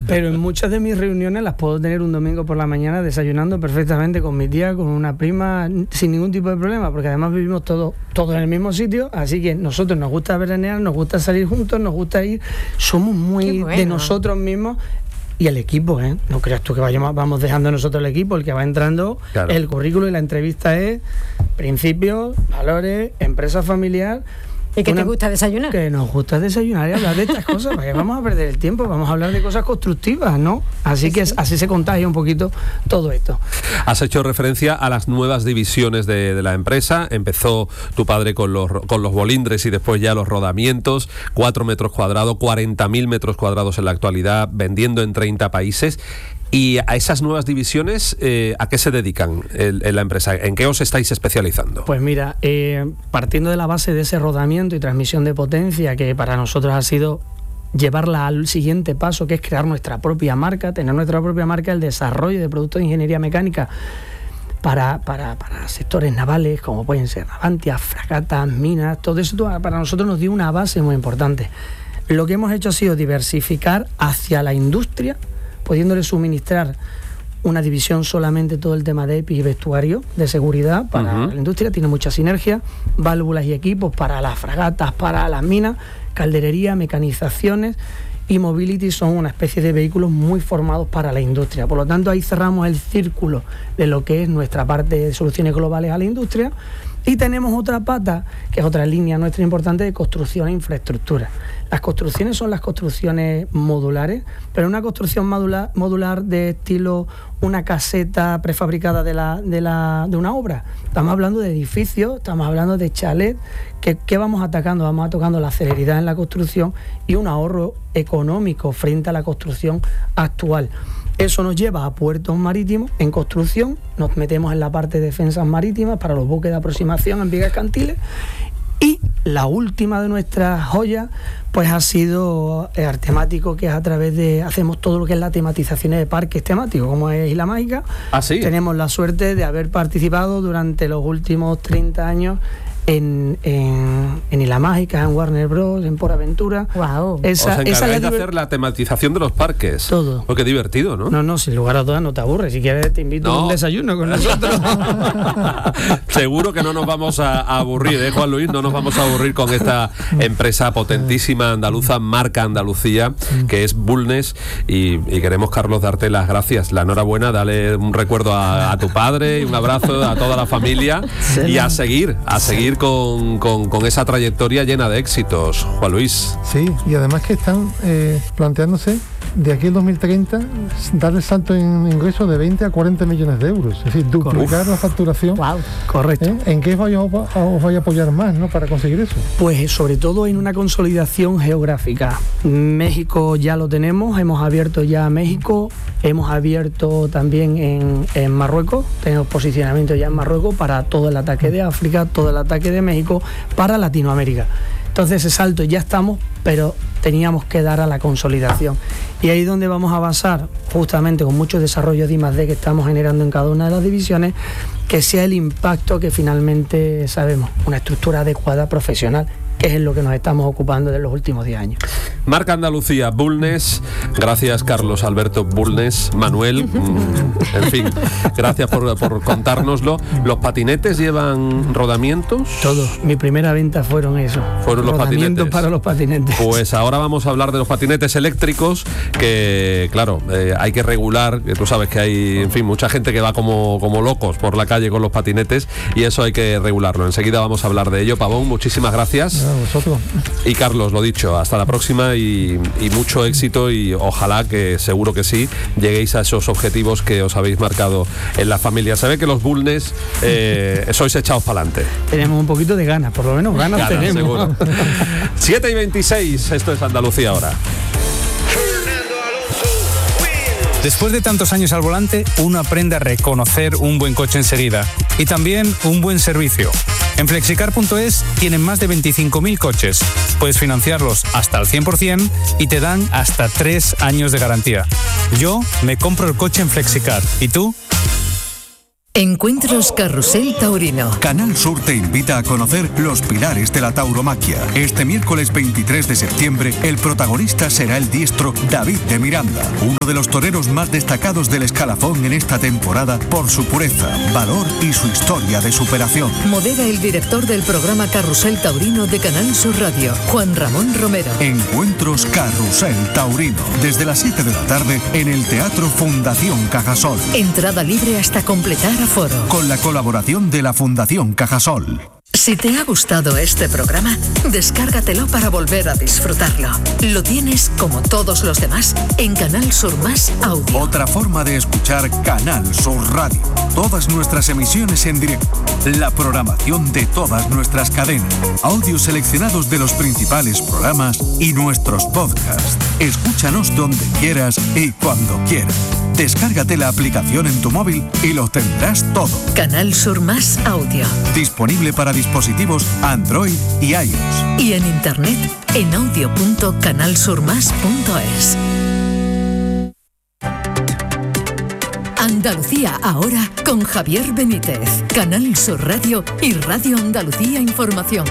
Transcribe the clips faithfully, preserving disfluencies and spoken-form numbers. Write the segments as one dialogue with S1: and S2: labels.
S1: pero en muchas de mis reuniones las puedo tener un domingo por la mañana desayunando perfectamente con mi tía, con una prima, sin ningún tipo de problema, porque además vivimos todos todos en el mismo sitio, así que nosotros nos gusta veranear, nos gusta salir juntos, nos gusta ir, somos muy bueno. de nosotros mismos. Y el equipo, ¿eh? No creas tú que vayamos, vamos dejando nosotros el equipo, el que va entrando, claro. El currículo y la entrevista es principios, valores, empresa familiar.
S2: ¿Y qué te gusta desayunar?
S1: Que nos gusta desayunar y hablar de estas cosas, porque vamos a perder el tiempo, vamos a hablar de cosas constructivas, ¿no? Así sí, que sí. así se contagia un poquito todo esto.
S3: Has hecho referencia a las nuevas divisiones de, de la empresa. Empezó tu padre con los, con los bolindres y después ya los rodamientos, cuatro metros cuadrados, cuarenta mil metros cuadrados en la actualidad, vendiendo en treinta países. Y a esas nuevas divisiones, eh, ¿a qué se dedican en, en la empresa? ¿En qué os estáis especializando?
S1: Pues mira, eh, partiendo de la base de ese rodamiento y transmisión de potencia, que para nosotros ha sido llevarla al siguiente paso, que es crear nuestra propia marca, tener nuestra propia marca, el desarrollo de productos de ingeniería mecánica para, para, para sectores navales, como pueden ser navantias, fragatas, minas, todo eso para nosotros nos dio una base muy importante. Lo que hemos hecho ha sido diversificar hacia la industria, pudiéndole suministrar una división solamente todo el tema de E P I y vestuario de seguridad para uh-huh. la industria, tiene mucha sinergia, válvulas y equipos para las fragatas, para las minas, calderería, mecanizaciones y mobility son una especie de vehículos muy formados para la industria. Por lo tanto, ahí cerramos el círculo de lo que es nuestra parte de soluciones globales a la industria. Y tenemos otra pata, que es otra línea nuestra importante de construcción e infraestructura. Las construcciones son las construcciones modulares, pero una construcción modular, modular de estilo una caseta prefabricada de, la, de, la, de una obra. Estamos hablando de edificios, estamos hablando de chalet. ¿Qué, qué vamos atacando? Vamos atacando la celeridad en la construcción y un ahorro económico frente a la construcción actual. Eso nos lleva a puertos marítimos en construcción, nos metemos en la parte de defensas marítimas para los buques de aproximación en vigas cantiles y la última de nuestras joyas pues ha sido Artemático, que es a través de, hacemos todo lo que es la tematización de parques temáticos, como es Isla Mágica.
S3: ¿Ah, sí?
S1: Tenemos la suerte de haber participado durante los últimos treinta años En, en, en Isla Mágica, en Warner Bros, en Por Aventura.
S2: Wow.
S3: Esa, Os encargáis esa es la de hacer la tematización de los parques.
S1: Todo.
S3: Porque divertido, ¿no?
S1: No, no, sin lugar a dudas no te aburres. Si quieres te invito no. a un desayuno con nosotros.
S3: Seguro que no nos vamos a, a aburrir, ¿eh, Juan Luis? No nos vamos a aburrir con esta empresa potentísima andaluza, marca Andalucía, que es Bulnes. Y, y queremos, Carlos, darte las gracias, la enhorabuena, dale un recuerdo a, a tu padre y un abrazo a toda la familia. Sí. Y a seguir, a seguir Con, con, con esa trayectoria llena de éxitos, Juan Luis.
S4: Sí, y además que están eh, planteándose de aquí al dos mil treinta dar el salto en ingresos de veinte a cuarenta millones de euros, es decir, duplicar Uf. la facturación.
S1: Wow, correcto.
S4: ¿Eh? ¿En qué os vaya, os vaya a apoyar más, ¿no?, para conseguir eso?
S1: Pues sobre todo en una consolidación geográfica. México ya lo tenemos, hemos abierto ya México, hemos abierto también en, en Marruecos, tenemos posicionamiento ya en Marruecos para todo el ataque de África, todo el ataque de México, para Latinoamérica. Entonces ese salto ya estamos, pero teníamos que dar a la consolidación. Y ahí es donde vamos a basar, justamente con mucho desarrollo de I más D que estamos generando en cada una de las divisiones, que sea el impacto que finalmente sabemos, una estructura adecuada, profesional, que es en lo que nos estamos ocupando de los últimos diez años.
S3: Marca Andalucía, Bulnes. Gracias, Carlos Alberto Bulnes. Manuel, mm, en fin, gracias por, por contárnoslo. ¿Los patinetes llevan rodamientos?
S1: Todo. Mi primera venta fueron eso.
S3: Fueron los patinetes.
S1: Para los patinetes.
S3: Pues ahora vamos a hablar de los patinetes eléctricos, que, claro, eh, hay que regular. Tú sabes que hay, en fin, mucha gente que va como, como locos por la calle con los patinetes, y eso hay que regularlo. Enseguida vamos a hablar de ello. Pavón, muchísimas gracias.
S4: A vosotros.
S3: Y Carlos, lo dicho, hasta la próxima y, y mucho éxito, y ojalá, que seguro que sí, lleguéis a esos objetivos que os habéis marcado en la familia. Se ve que los Bulnes eh, sois echados para adelante.
S1: Tenemos un poquito de ganas, por lo menos ganas, ganas tenemos.
S3: Seguro. siete y veintiséis, esto es Andalucía ahora.
S5: Después de tantos años al volante, uno aprende a reconocer un buen coche enseguida y también un buen servicio. En flexicar punto es tienen más de veinticinco mil coches. Puedes financiarlos hasta el cien por ciento y te dan hasta tres años de garantía. Yo me compro el coche en Flexicar. ¿Y tú?
S6: Encuentros Carrusel Taurino.
S7: Canal Sur te invita a conocer los pilares de la tauromaquia. Este miércoles veintitrés de septiembre, el protagonista será el diestro David de Miranda, uno de los toreros más destacados del escalafón en esta temporada por su pureza, valor y su historia de superación.
S6: Modera el director del programa Carrusel Taurino de Canal Sur Radio, Juan Ramón Romero.
S7: Encuentros Carrusel Taurino, desde las siete de la tarde en el Teatro Fundación Cajasol.
S6: Entrada libre hasta completar aforo.
S7: Con la colaboración de la Fundación Cajasol.
S6: Si te ha gustado este programa, descárgatelo para volver a disfrutarlo. Lo tienes, como todos los demás, en Canal Sur Más Audio.
S7: Otra forma de escuchar Canal Sur Radio. Todas nuestras emisiones en directo. La programación de todas nuestras cadenas. Audios seleccionados de los principales programas y nuestros podcasts. Escúchanos donde quieras y cuando quieras. Descárgate la aplicación en tu móvil y lo tendrás todo.
S6: Canal Sur Más Audio.
S7: Disponible para dispositivos Android y iOS.
S6: Y en internet en audio punto canal sur más punto es. Andalucía ahora con Javier Benítez, Canal Sur Radio y Radio Andalucía Información.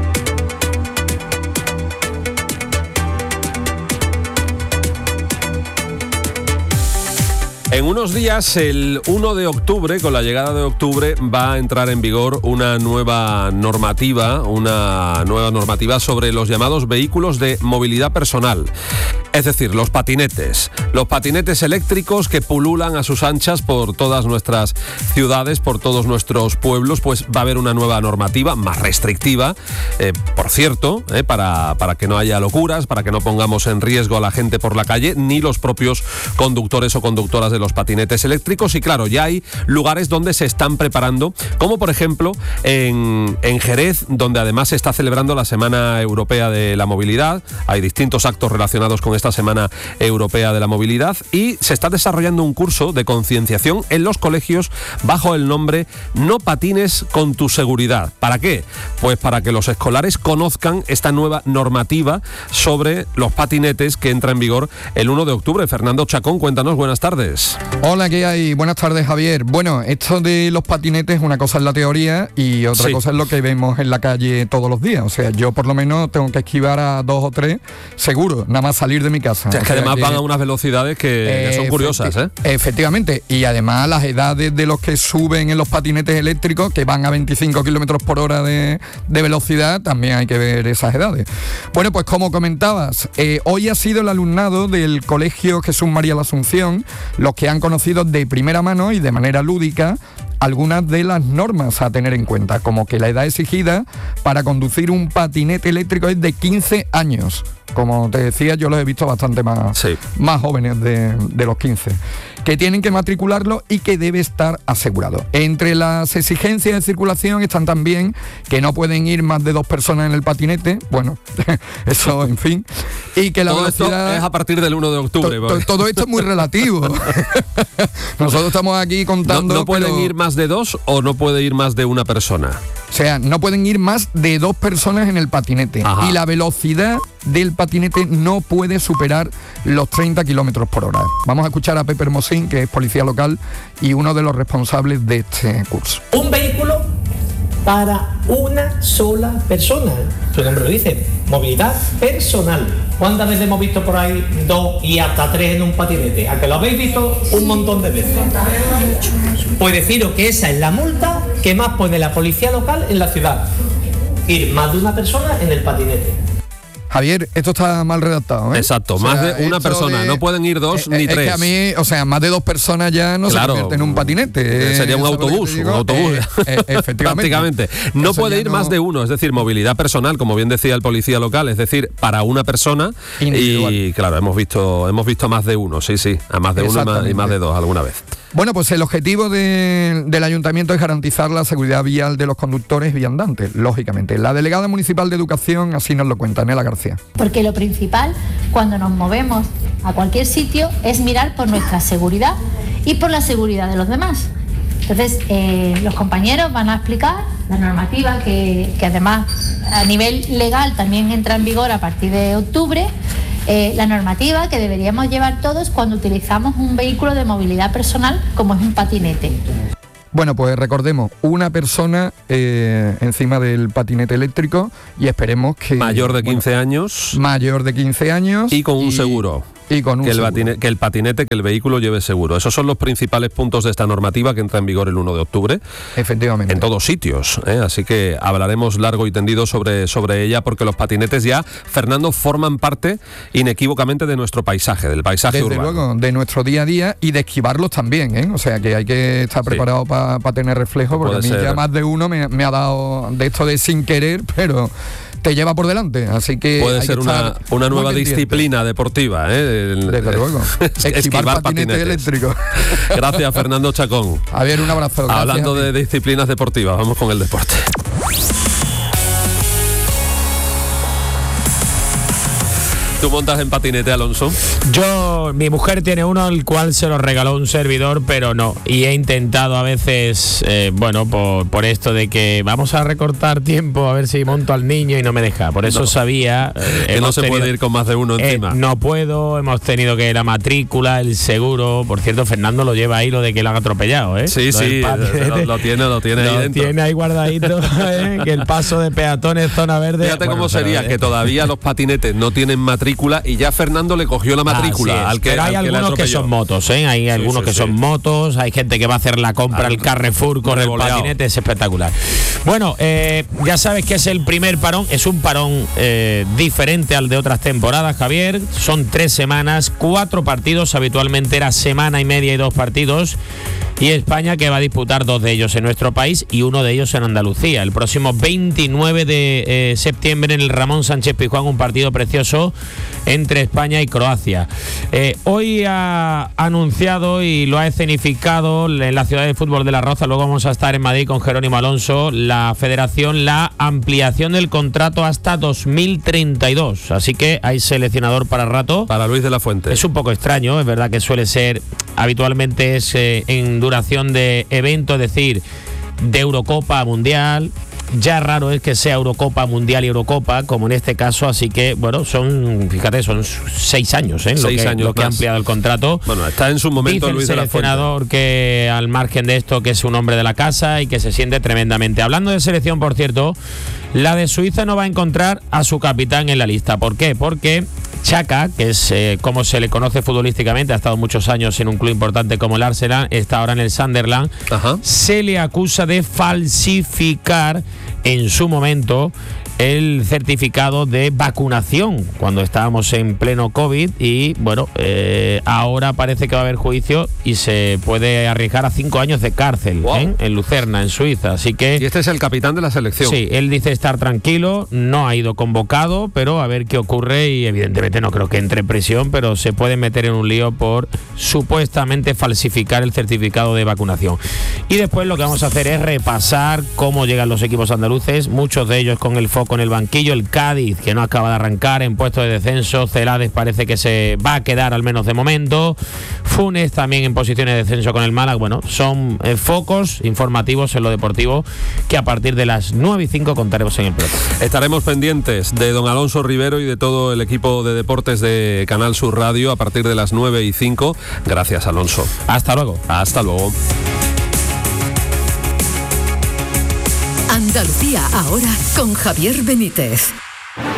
S3: En unos días, el uno de octubre, con la llegada de octubre, va a entrar en vigor una nueva normativa, una nueva normativa sobre los llamados vehículos de movilidad personal. Es decir, los patinetes, los patinetes eléctricos que pululan a sus anchas por todas nuestras ciudades, por todos nuestros pueblos. Pues va a haber una nueva normativa más restrictiva, eh, por cierto, eh, para, para que no haya locuras, para que no pongamos en riesgo a la gente por la calle, ni los propios conductores o conductoras de los patinetes eléctricos. Y claro, ya hay lugares donde se están preparando, como por ejemplo en, en Jerez, donde además se está celebrando la Semana Europea de la Movilidad. Hay distintos actos relacionados con esta Semana Europea de la Movilidad y se está desarrollando un curso de concienciación en los colegios bajo el nombre No patines con tu seguridad. ¿Para qué? Pues para que los escolares conozcan esta nueva normativa sobre los patinetes que entra en vigor el uno de octubre. Fernando Chacón, cuéntanos, buenas tardes.
S8: Hola, ¿qué hay? Buenas tardes, Javier. Bueno, esto de los patinetes, una cosa es la teoría y otra sí. cosa es lo que vemos en la calle todos los días. O sea, yo por lo menos tengo que esquivar a dos o tres, seguro, nada más salir de mi casa.
S3: O sea, es que además que, van a unas velocidades que, eh, que son curiosas, ¿eh?
S8: Efectivamente, y además las edades de los que suben en los patinetes eléctricos, que van a veinticinco kilómetros por hora de, de velocidad, también hay que ver esas edades. Bueno, pues como comentabas, eh, hoy ha sido el alumnado del Colegio Jesús María la Asunción los que han conocido de primera mano y de manera lúdica algunas de las normas a tener en cuenta, como que la edad exigida para conducir un patinete eléctrico es de quince años. Como te decía, yo los he visto bastante más, sí. más jóvenes de, de los quince, que tienen que matricularlo y que debe estar asegurado. Entre las exigencias de circulación están también que no pueden ir más de dos personas en el patinete, bueno, eso en fin, y que la
S3: todo
S8: velocidad...
S3: esto es a partir del uno de octubre.
S8: To, to, todo esto es muy relativo. Nosotros estamos aquí contando...
S3: ¿No, no pueden
S8: pero...
S3: ir más de dos o no puede ir más de una persona?
S8: O sea, no pueden ir más de dos personas en el patinete. Ajá. Y la velocidad del patinete no puede superar los treinta kilómetros por hora. Vamos a escuchar a Pepe Hermosín, que es policía local y uno de los responsables de este curso.
S9: Un vehículo para una sola persona. Su nombre lo dice, movilidad personal. ¿Cuántas veces hemos visto por ahí dos y hasta tres en un patinete? ¿A que lo habéis visto? Un montón de veces. Pues deciros que esa es la multa que más pone la policía local en la ciudad. Ir más de una persona en el patinete.
S8: Javier, esto está mal redactado, ¿eh?
S3: Exacto, o sea, más de una persona, de, no pueden ir dos eh, ni
S8: es
S3: tres.
S8: Es que a mí, o sea, más de dos personas ya no
S3: claro,
S8: se convierte en un patinete.
S3: Eh, sería un autobús, un autobús. Eh,
S8: eh, efectivamente.
S3: Prácticamente. No Eso puede ir no... más de uno, es decir, movilidad personal, como bien decía el policía local, es decir, para una persona. Individual. Y claro, hemos visto hemos visto más de uno, sí, sí, a más de uno y más, y más de dos alguna vez.
S8: Bueno, pues el objetivo de, del ayuntamiento es garantizar la seguridad vial de los conductores y viandantes, lógicamente. La delegada municipal de Educación así nos lo cuenta, Nela García.
S10: Porque lo principal cuando nos movemos a cualquier sitio es mirar por nuestra seguridad y por la seguridad de los demás. Entonces, eh, los compañeros van a explicar la normativa que, que además a nivel legal también entra en vigor a partir de octubre. Eh, la normativa que deberíamos llevar todos cuando utilizamos un vehículo de movilidad personal como es un patinete.
S8: Bueno, pues recordemos, una persona eh, encima del patinete eléctrico y esperemos que...
S3: Mayor de quince
S8: bueno,
S3: años.
S8: Mayor de quince años.
S3: Y con un
S8: y,
S3: seguro.
S8: Y con un
S3: que, el
S8: seguro.
S3: batine, que el patinete, que el vehículo lleve seguro. Esos son los principales puntos de esta normativa que entra en vigor el uno de octubre.
S8: Efectivamente.
S3: En todos sitios, ¿eh? Así que hablaremos largo y tendido sobre, sobre ella, porque los patinetes ya, Fernando, forman parte inequívocamente de nuestro paisaje, del paisaje
S8: Desde
S3: urbano.
S8: luego, de nuestro día a día y de esquivarlos también, ¿eh? O sea que hay que estar
S3: Sí.
S8: preparado para pa tener reflejo, porque a mí
S3: ser.
S8: ya más de uno me, me ha dado de esto de sin querer, pero te lleva por delante, así que
S3: puede
S8: hay
S3: ser
S8: que
S3: una,
S8: estar
S3: una
S8: muy
S3: nueva
S8: pendiente.
S3: disciplina deportiva, ¿eh? El,
S8: Desde luego.
S3: Esquivar,
S8: Esquivar patinete
S3: patinetes.
S8: eléctrico.
S3: Gracias, Fernando Chacón.
S8: A ver, un abrazo. Gracias.
S3: Hablando de disciplinas deportivas, vamos con el deporte. ¿Tú montas en patinete, Alonso?
S11: Yo, mi mujer tiene uno, el cual se lo regaló un servidor, pero no. Y he intentado a veces, eh, bueno, por, por esto de que vamos a recortar tiempo a ver si monto al niño y no me deja. Por eso
S3: No.
S11: sabía...
S3: Eh, que no se tenido, puede ir con más de uno encima.
S11: Eh, no puedo, hemos tenido que la matrícula, el seguro... Por cierto, Fernando lo lleva ahí, lo de que lo han atropellado, ¿eh?
S3: Sí,
S11: lo
S3: sí, lo, lo tiene, lo tiene
S11: lo
S3: ahí dentro.
S11: tiene ahí guardadito, ¿eh? Que el paso de peatones, zona verde...
S3: Fíjate
S11: bueno,
S3: cómo
S11: pero,
S3: sería,
S11: ¿eh?
S3: que todavía los patinetes no tienen matrícula y ya Fernando le cogió la matrícula
S11: Así
S3: al
S11: es.
S3: que
S11: Pero hay
S3: al que le
S11: algunos que
S3: atropelló.
S11: son motos, ¿eh? Hay
S3: Sí,
S11: algunos
S3: sí,
S11: que
S3: sí.
S11: son motos, hay gente que va a hacer la compra al Carrefour con el
S3: revoleado.
S11: patinete, es espectacular. Bueno, eh, ya sabes que es el primer parón, es un parón eh, diferente al de otras temporadas, Javier. Son tres semanas, cuatro partidos, habitualmente era semana y media y dos partidos. Y España, que va a disputar dos de ellos en nuestro país y uno de ellos en Andalucía. El próximo veintinueve de eh, septiembre en el Ramón Sánchez Pizjuán, un partido precioso entre España y Croacia. Eh, hoy ha anunciado y lo ha escenificado en la ciudad de fútbol de La Roza, luego vamos a estar en Madrid con Jerónimo Alonso, la federación, la ampliación del contrato hasta dos mil treinta y dos. Así que hay seleccionador para rato.
S3: Para Luis de la Fuente.
S11: Es un poco extraño, es verdad que suele ser, habitualmente es eh, en duración de evento, es decir, de Eurocopa a Mundial. Ya raro es que sea Eurocopa, Mundial y Eurocopa, como en este caso, así que, bueno, son, fíjate, son seis años, ¿eh?
S3: Seis
S11: lo que,
S3: años
S11: lo que ha
S3: más.
S11: ampliado el contrato.
S3: Bueno, está en su momento
S11: Dice
S3: Luis
S11: el
S3: de la Fuente.
S11: seleccionador que, al margen de esto, que es un hombre de la casa y que se siente tremendamente. Hablando de selección, por cierto, la de Suiza no va a encontrar a su capitán en la lista. ¿Por qué? Porque Xhaka, que es eh, como se le conoce futbolísticamente, ha estado muchos años en un club importante como el Arsenal, está ahora en el Sunderland,
S3: Ajá.
S11: se le acusa de falsificar en su momento el certificado de vacunación cuando estábamos en pleno COVID y bueno, eh, ahora parece que va a haber juicio y se puede arriesgar a cinco años de cárcel.
S3: Wow.
S11: ¿eh? En Lucerna, en Suiza, así que...
S3: Y este es el capitán de la selección.
S11: Sí, él dice estar tranquilo, no ha ido convocado, pero a ver qué ocurre y evidentemente no creo que entre en prisión, pero se puede meter en un lío por supuestamente falsificar el certificado de vacunación. Y después lo que vamos a hacer es repasar cómo llegan los equipos andaluces, muchos de ellos con el foco en el banquillo, el Cádiz, que no acaba de arrancar en puesto de descenso, Celades parece que se va a quedar al menos de momento, Funes también en posiciones de descenso con el Málaga. Bueno, son eh, focos informativos en lo deportivo que a partir de las nueve y cinco contaremos en el programa.
S3: Estaremos pendientes de don Alonso Rivero y de todo el equipo de deportes de Canal Sur Radio a partir de las nueve y cinco. Gracias, Alonso.
S11: Hasta luego.
S3: Hasta luego.
S6: Andalucía ahora con Javier Benítez.